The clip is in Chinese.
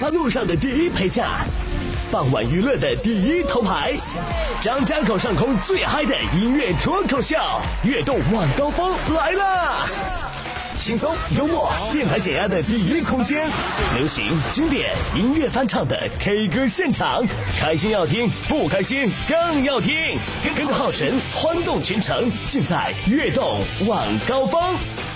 发路上的第一陪驾，傍晚娱乐的第一头牌，张家口上空最嗨的音乐脱口秀，跃动晚高峰来啦！轻松幽默，电台解压的第一空间，流行经典音乐翻唱的 K 歌现场，开心要听，不开心更要听，跟着浩辰欢动全程，尽在跃动晚高峰。